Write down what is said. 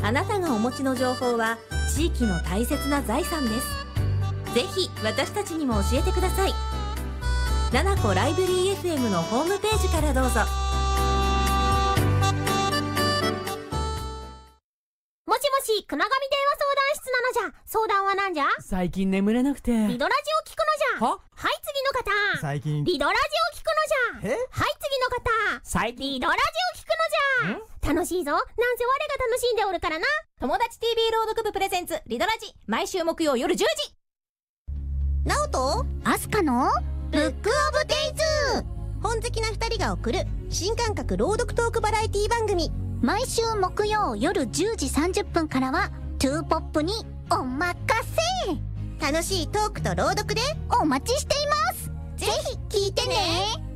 あなたがお持ちの情報は地域の大切な財産です。ぜひ私たちにも教えてください。ナナコライブリー FM のホームページからどうぞ。 もしもし、くながみ電話相談室なのじゃ。相談はなんじゃ？ 最近眠れなくて。 リドラジオ聞くのじゃ。 は？ はい、次の方。 最近。 リドラジオ聞くのじゃ。はい、次の方。 最近。 リドラジオ聞くのじゃ。楽しいぞ。なんせ我が楽しんでおるからな。 友達 TV 朗読部プレゼンツリドラジ、毎週木曜夜10時。 ナオとアスカのブックオブデイズ。 本好きな二人が送る新感覚朗読トークバラエティ番組。 毎週木曜夜10時30分からはトゥーポップにおまかせ。 楽しいトークと朗読でお待ちしています。ぜひ聞いてね。